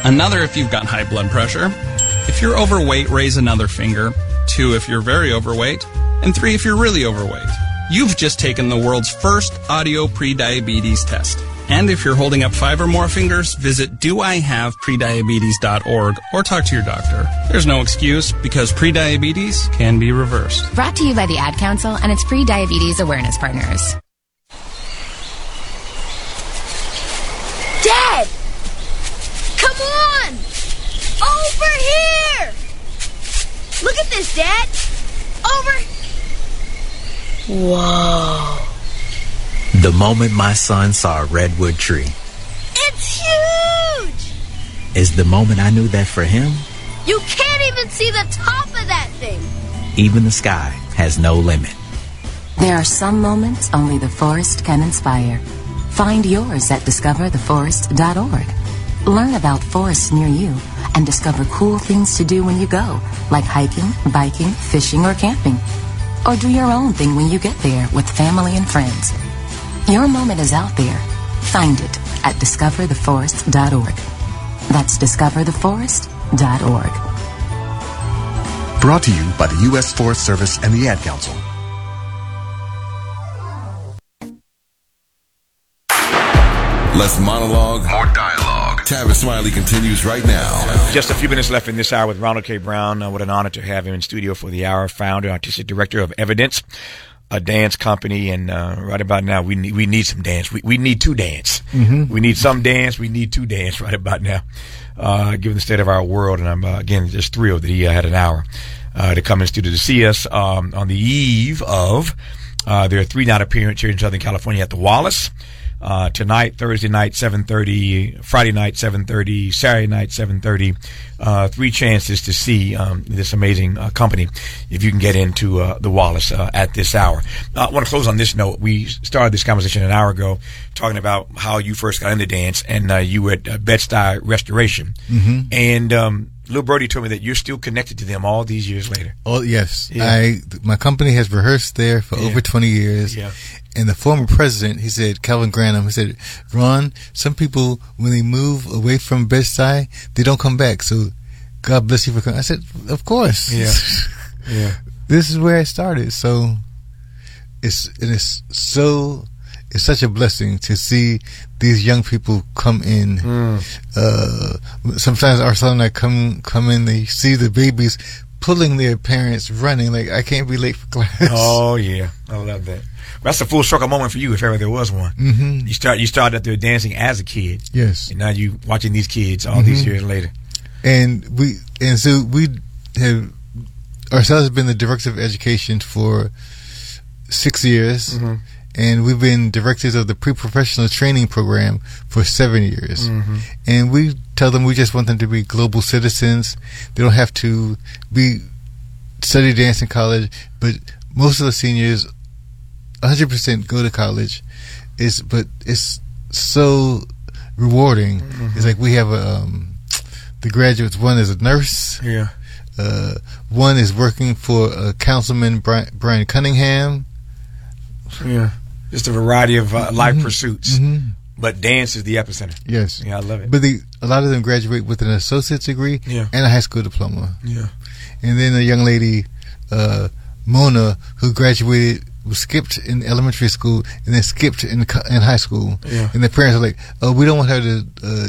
Another if you've got high blood pressure. If you're overweight, raise another finger. 2 if you're very overweight. And 3 if you're really overweight. You've just taken the world's first audio prediabetes test. And if you're holding up 5 or more fingers, visit doihaveprediabetes.org or talk to your doctor. There's no excuse because prediabetes can be reversed. Brought to you by the Ad Council and its pre-diabetes awareness partners. Dad! Come on! Over here! Look at this, Dad! Over... Whoa. The moment my son saw a redwood tree It's huge! is the moment I knew that for him, You can't even see the top of that thing! even the sky has no limit. There are some moments only the forest can inspire. Find yours at discovertheforest.org. Learn about forests near you and discover cool things to do when you go, like hiking, biking, fishing, or camping. Or do your own thing when you get there with family and friends. Your moment is out there. Find it at discovertheforest.org. That's discovertheforest.org. Brought to you by the U.S. Forest Service and the Ad Council. Less monologue, more dialogue. Tavis Smiley continues right now. Just a few minutes left in this hour with Ronald K. Brown. What an honor to have him in studio for the hour. Founder, artistic director of Evidence, a dance company. And right about now, we need some dance. We need to dance. We need some dance. We need to dance right about now, given the state of our world. And I'm, again, just thrilled that he had an hour to come in studio to see us on the eve of their 3-night appearance here in Southern California at the Wallace. Tonight, Thursday night, 7:30, Friday night, 7:30, Saturday night, 7:30. 3 chances to see this amazing company if you can get into the Wallace at this hour. I want to close on this note. We started this conversation an hour ago talking about how you first got into dance, and you were at Bed-Stuy Restoration. And Lil Birdie told me that you're still connected to them all these years later. Oh, yes. Yeah. My company has rehearsed there for over 20 years. Yeah. And the former president, he said, Calvin Granham, he said, Ron, some people, when they move away from Bed-Stuy, they don't come back. So God bless you for coming. I said, of course. Yeah. Yeah. This is where I started. So it's such a blessing to see these young people come in. Sometimes our son and I come in, they see the babies pulling their parents, running like, I can't be late for class. Oh yeah, I love that. That's a full circle moment for you, if ever there was one. You started out there dancing as a kid. Yes. And now you watching these kids all these years later. And so we have ourselves been the director of education for 6 years. And we've been directors of the pre-professional training program for 7 years. And we tell them we just want them to be global citizens. They don't have to study dance in college, but most of the seniors 100% go to college. But it's so rewarding. It's like we have the graduates. One is a nurse. Yeah. One is working for Councilman Brian Cunningham. Yeah. Just a variety of life pursuits. But dance is the epicenter. Yes. Yeah, I love it. But a lot of them graduate with an associate's degree and a high school diploma. Yeah. And then a young lady, Mona, who graduated, was skipped in elementary school and then skipped in high school. Yeah. And their parents are like, oh, we don't want her to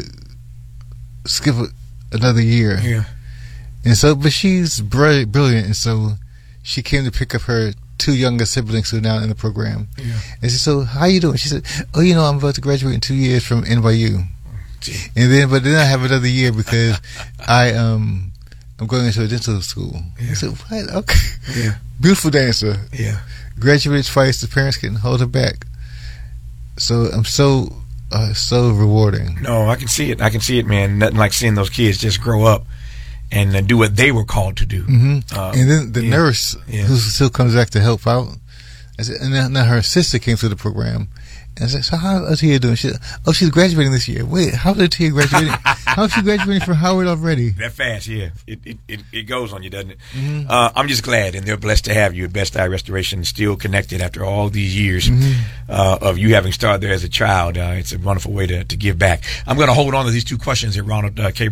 skip another year. Yeah. And so, but she's brilliant, and so she came to pick up her 2 younger siblings who are now in the program. Yeah. And she said, so how you doing? She said, oh, I'm about to graduate in 2 years from NYU. But then I have another year because I'm going into a dental school. Yeah. I said, what? Okay. Yeah. Beautiful dancer. Yeah. Graduated twice. The parents couldn't hold her back. So I'm so rewarding. No, I can see it. I can see it, man. Nothing like seeing those kids just grow up and do what they were called to do. And then the nurse who still comes back to help out. I said, and now her sister came through the program. And I said, so how is Tia doing? She said, oh, she's graduating this year. Wait, how is Tia graduating? How is she graduating from Howard already? That fast, yeah. It goes on you, doesn't it? I'm just glad, and they're blessed to have you at Bed-Stuy Restoration, still connected after all these years of you having started there as a child. It's a wonderful way to give back. I'm going to hold on to these 2 questions that Ronald K.